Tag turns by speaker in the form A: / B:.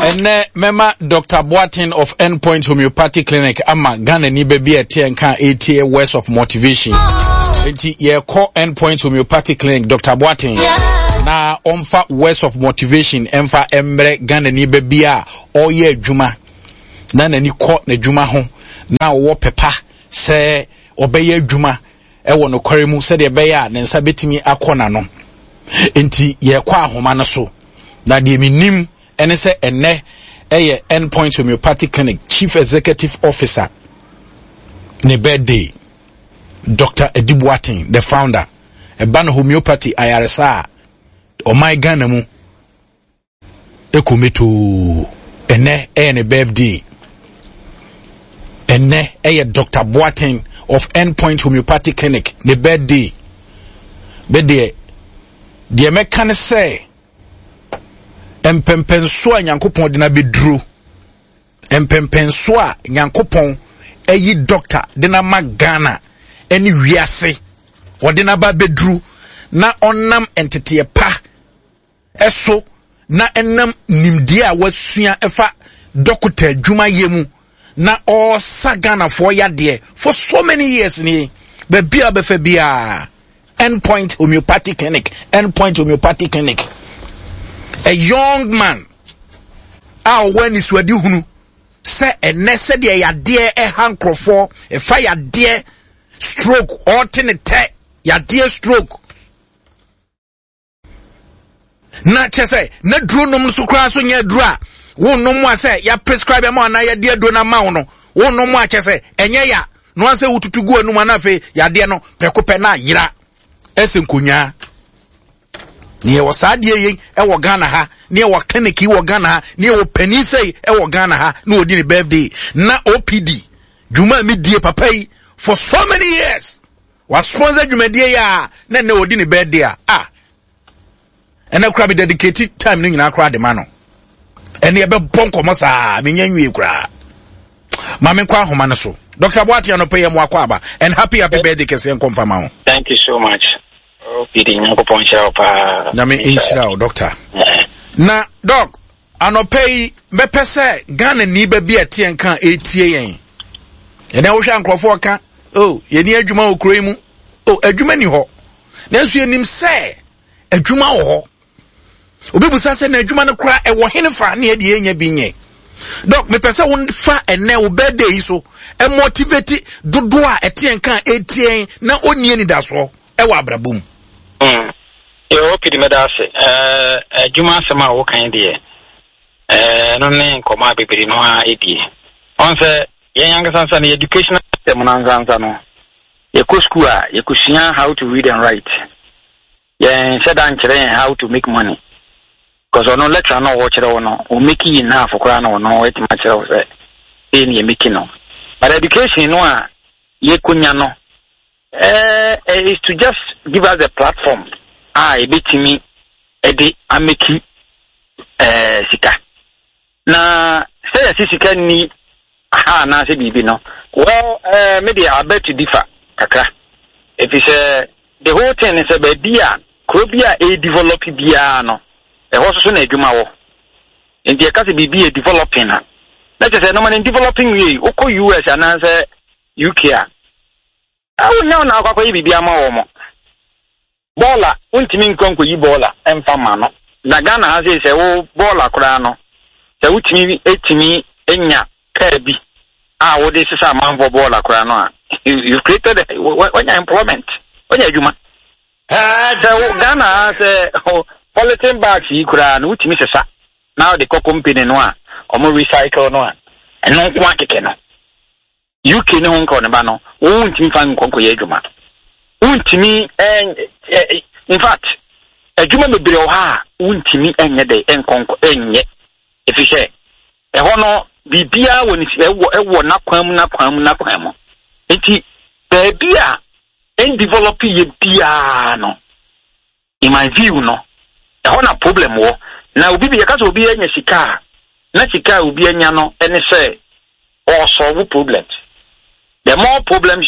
A: ene mema Dr. Boatin of Endpoint Homeopathic Clinic ama Ghana ni baby ete nka 80 words of motivation. Enti ye call Endpoint Homeopathic Clinic Dr. Boatin na omfa words of motivation emfa embre Ghana ni baby a oye adwuma na nani ko na adwuma ho na wo pepa se obeye adwuma ewo no kware mu se de beye a ne nsa betimi akona no. Enti ye kwa ahoma no so na de minim ene se ene eye Endpoint Homeopathic Clinic Chief Executive Officer ne birthday Dr. Eddie Boatin, the founder Ebano Homeopathy IRSA o my Ghana mu ekumeto ene ne birthday ene eye Dr. Boatin of Endpoint Homeopathic Clinic ne birthday de mekane say empempenso a nyankopon de na bedru empempenso a nyankopon eyi doctor de na magana eni wiase wode na ba bedru na onam entete pa eso na enam nimdie a wasua efa doctor adwuma yemu na all sagana for yade for so many years ni be bia be fa bia Endpoint Homeopathic Clinic Endpoint Homeopathic Clinic. A young man when is wadi hunu say ene de ya dear e hankrofo e fa ya dear stroke or tenete ya dear stroke na chese na duro nom so kra so nya duro a wo nom a say ya prescribe am na ya dear do na ma no wo nom a chese enye ya no an say wututugu anum na fe ya dear no prekope na yira esenkonya ne wo saade yen e wo Ghana ha ne wo clinic wo Ghana ha ne wo pani sei e wo Ghana ha na odi ne birthday na OPD juma mi die papa yi for so many years was sponsor juma die ya na odi ne birthday ena kura be dedicated time ni nyina kura de ma no ene e be bonko sa me nyanwie kura ma me kwa homa no so Dr. Boatin no pay mu akwa and happy birthday kese confirm am.
B: Thank you so much.
A: Nami inshira doctor. Na doc anopay mepese Ghana ni ba bi atie nka etie yen. Ene wo hwa nkrofo ka ye ni adwuma okuro mu. Adwuma ni ho. Na nso enim se adwuma wo ho. Obi busa se na adwuma no kura e wo henefa na ye de enya bi nye. Doc mepese wo fa ene wo birthday so e motivate dodo a etie nka etie na oni ani da so e wa abrabum.
B: Opi di medase juma sama wo kan de no ne nkoma bebiri no a edi on se yen yanga sansa na educational system na nzanza no ye ko school a ye ko sua how to read and write yen said an kire how to make money because ono lecture no wo kire wo no o make enough kora no no it ma kire wo se e make no but education no a ye kunya no is to just give us a platform ebetimi ede ameki sika na say sika ni na say bibi no well maybe I bet to differ kaka if it's the whole thing is a bia krobia e develop bia no e ho so na adwuma wo enti e ka say bibi e developing na just say no man developing we oko US and say UK awu nya na akwa yi bibi ama wo mo bola untimi nkonko yi bola emfa ma no na Ghana ha say wo bola kura no se utimi etimi enya ka bi wo dey sisa manfo bola kura no you created when employment when adwuma so Ghana say polythene bags yi kura no utimi sisa now the company no a omo recycle no a eno kwa keke no UK ne ho nko ne ba no untimi fa nkonko ye adwuma untimi in fact adwuma bebre o ha untimi enye de enkonko enye efise ho no bibia woni ewo na kwam mu enti bibia en develop ye bia no in my view no ho na problem wo na obi bi yakaso obi enya sika na sika obi enya no ene se or solve problems the more problems